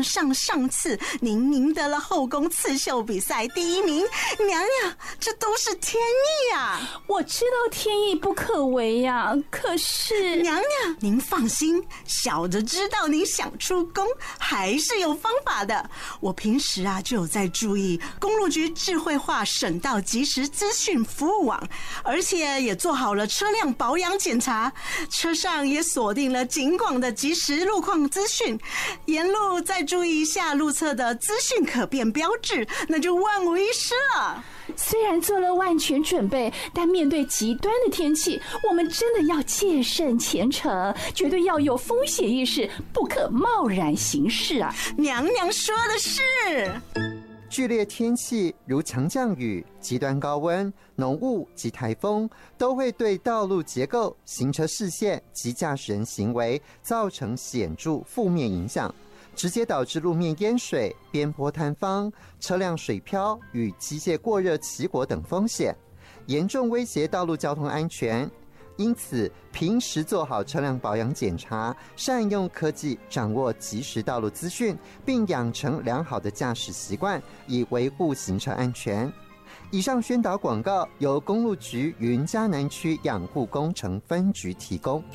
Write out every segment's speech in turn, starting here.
上次您赢得了后宫刺绣比赛第1名，娘娘，这都是天意啊！ 我知道天意不可违呀，可是娘娘，您放心，小的知道您想出宫，还是有方法的。我平时就有在注意公路局智慧化省道即时资讯服务网，而且也做好了车辆保养检查，车上也锁定了警广的即时路况资讯，沿路再注意一下路侧的资讯可变标志，那就万无一失了。 虽然做了万全准备，但面对极端的天气，我们真的要戒慎虔诚，绝对要有风险意识，不可贸然行事啊！ 娘娘说的是。 剧烈天气如强降雨、极端高温、浓雾及台风，都会对道路结构、行车视线及驾驶人行为造成显著负面影响，直接导致路面淹水、边坡坍方、车辆水漂与机械过热起火等风险，严重威胁道路交通安全。因此，平时做好车辆保养检查，善用科技掌握即时道路资讯，并养成良好的驾驶习惯，以维护行车安全。以上宣导广告由公路局云嘉南区养护工程分局提供。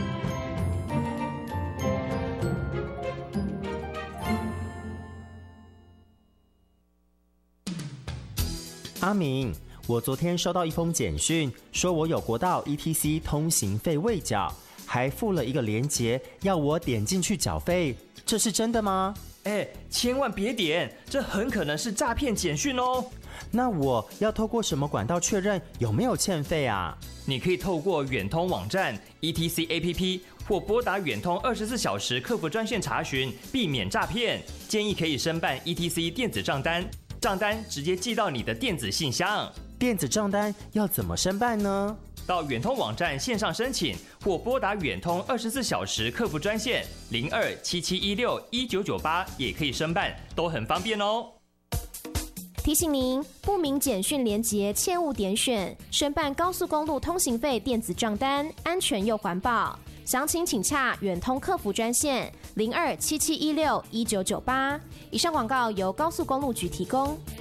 阿明，我昨天收到一封简讯，说我有国道 ETC 通行费未缴，还附了一个连结，要我点进去缴费，这是真的吗？ 千万别点，这很可能是诈骗简讯哦。 那我要透过什么管道确认有没有欠费啊？ 你可以透过远通网站、ETC APP 或拨打远通24小时客服专线查询，避免诈骗。建议可以申办 ETC 电子账单，账单直接寄到你的电子信箱。 电子账单要怎么申办呢？ 到远通网站线上申请，或拨打远通24小时客服专线0277161998也可以申办，都很方便哦。 提醒您，不明简讯连结切勿点选。申办高速公路通行费电子账单，安全又环保。详情请洽远通客服专线0277161998。以上广告由高速公路局提供。